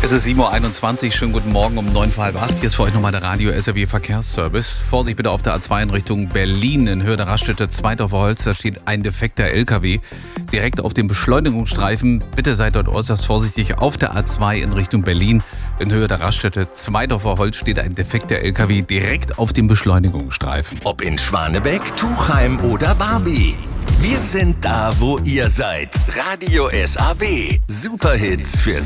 Es ist 7:21 Uhr, schönen guten Morgen um 7:45. Hier ist für euch nochmal der Radio SRW Verkehrsservice. Vorsicht bitte auf der A2 in Richtung Berlin in Höhe der Raststätte Zweidorfer Holz. Da steht ein defekter LKW direkt auf dem Beschleunigungsstreifen. Bitte seid dort äußerst vorsichtig. Auf der A2 in Richtung Berlin in Höhe der Raststätte Zweidorfer Holz steht ein defekter LKW direkt auf dem Beschleunigungsstreifen. Ob in Schwanebeck, Tuchheim oder Barbie. Wir sind da, wo ihr seid. Radio SAW. Superhits für